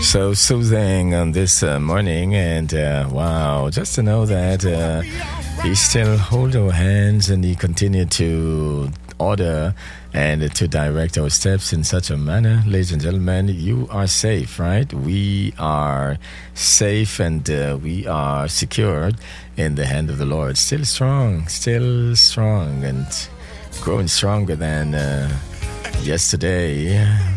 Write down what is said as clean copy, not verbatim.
So soothing on this morning, and wow, just to know that he still hold our hands and he continued to order and to direct our steps in such a manner. Ladies and gentlemen, you are safe, right? We are safe and we are secured in the hand of the Lord. Still strong and growing stronger than yesterday.